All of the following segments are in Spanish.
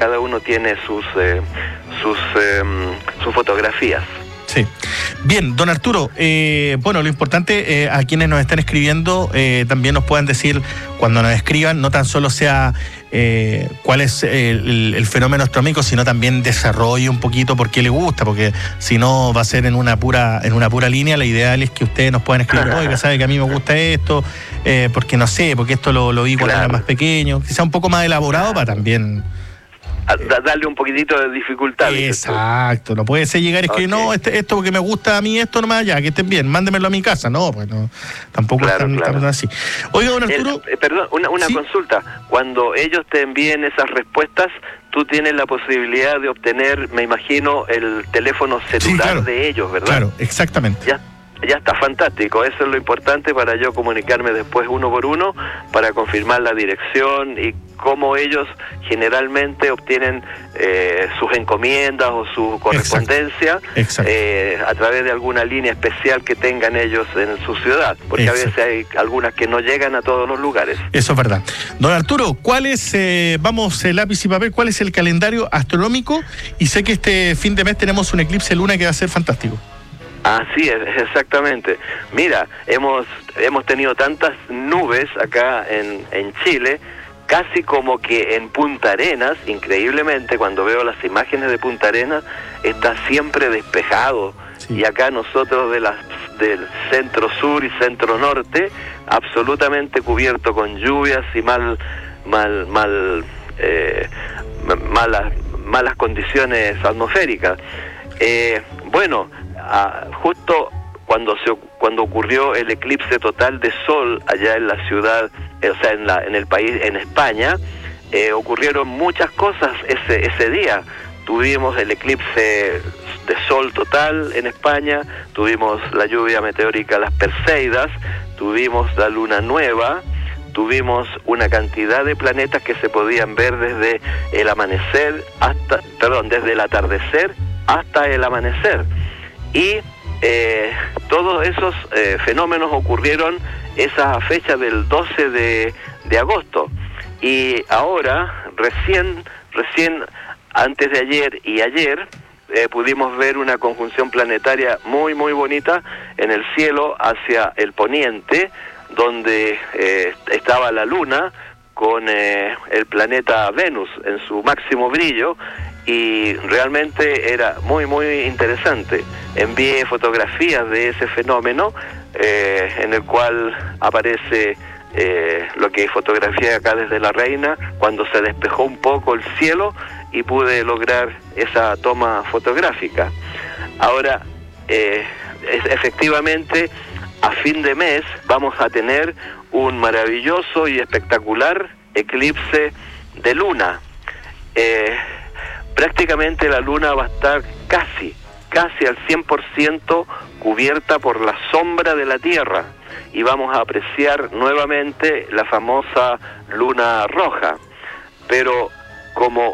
cada uno tiene sus fotografías. Sí. Bien, don Arturo, bueno, lo importante, a quienes nos están escribiendo, también nos puedan decir, cuando nos escriban, no tan solo sea cuál es el fenómeno astronómico, sino también desarrolle un poquito por qué le gusta, porque si no va a ser en una pura línea. La ideal es que ustedes nos puedan escribir, oiga, sabe que a mí me gusta esto, porque no sé, porque esto lo vi cuando era más pequeño, quizá un poco más elaborado para también... darle un poquitito de dificultad. Exacto, no puede ser llegar y escribir, no, esto porque me gusta a mí, esto nomás, ya, que estén bien, mándemelo a mi casa. No, pues no, tampoco es tan así. Oiga, don Arturo... perdón, una ¿sí? Consulta. Cuando ellos te envíen esas respuestas, tú tienes la posibilidad de obtener, me imagino, el teléfono celular, sí, claro, de ellos, ¿verdad? Claro, exactamente. Ya está fantástico, eso es lo importante para yo comunicarme después uno por uno, para confirmar la dirección y cómo ellos generalmente obtienen sus encomiendas o su correspondencia. Exacto. A través de alguna línea especial que tengan ellos en su ciudad, porque exacto, a veces hay algunas que no llegan a todos los lugares. Eso es verdad. Don Arturo, ¿cuál es, vamos, lápiz y papel, cuál es el calendario astronómico? Y sé que este fin de mes tenemos un eclipse luna que va a ser fantástico. Así es, exactamente. Mira, hemos tenido tantas nubes acá en Chile, casi como que en Punta Arenas, increíblemente, cuando veo las imágenes de Punta Arenas, está siempre despejado. Sí. Y acá nosotros del centro sur y centro norte, absolutamente cubierto con lluvias y malas condiciones atmosféricas. Bueno, justo cuando ocurrió el eclipse total de sol allá en la ciudad, o sea, en el país, en España, ocurrieron muchas cosas ese día. Tuvimos el eclipse de sol total en España, tuvimos la lluvia meteórica, las Perseidas, tuvimos la luna nueva, tuvimos una cantidad de planetas que se podían ver desde el amanecer desde el atardecer hasta el amanecer. Y todos esos fenómenos ocurrieron esa fecha del 12 de agosto. Y ahora, recién antes de ayer y ayer, pudimos ver una conjunción planetaria muy, muy bonita en el cielo hacia el poniente, donde estaba la Luna con el planeta Venus en su máximo brillo, y realmente era muy, muy interesante. Envié fotografías de ese fenómeno, en el cual aparece lo que fotografié acá desde La Reina, cuando se despejó un poco el cielo y pude lograr esa toma fotográfica. Ahora, efectivamente, a fin de mes vamos a tener un maravilloso y espectacular eclipse de luna. Prácticamente la luna va a estar casi al 100% cubierta por la sombra de la Tierra, y vamos a apreciar nuevamente la famosa luna roja. Pero como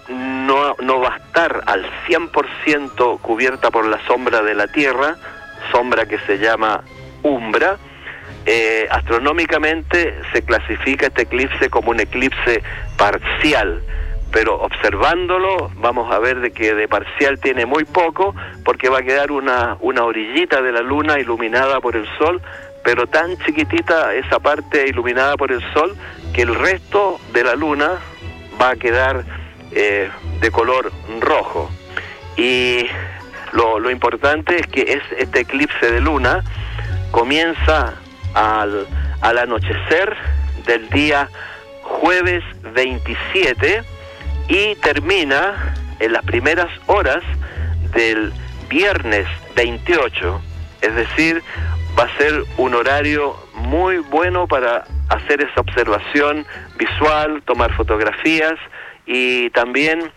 no va a estar al 100% cubierta por la sombra de la Tierra, sombra que se llama umbra, astronómicamente se clasifica este eclipse como un eclipse parcial, pero observándolo vamos a ver de que de parcial tiene muy poco, porque va a quedar una orillita de la luna iluminada por el sol, pero tan chiquitita esa parte iluminada por el sol que el resto de la luna va a quedar de color rojo. Y lo importante es que este eclipse de luna comienza al anochecer del día jueves 27 y termina en las primeras horas del viernes 28, es decir, va a ser un horario muy bueno para hacer esa observación visual, tomar fotografías, y también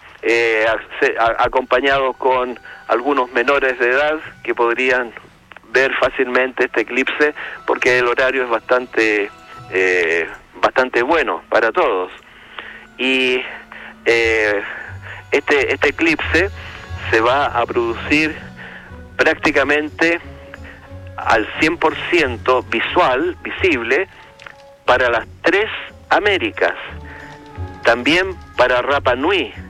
acompañado con algunos menores de edad que podrían ver fácilmente este eclipse, porque el horario es bastante bueno para todos. Y este eclipse se va a producir prácticamente al 100% visible para las 3 Américas, también para Rapa Nui,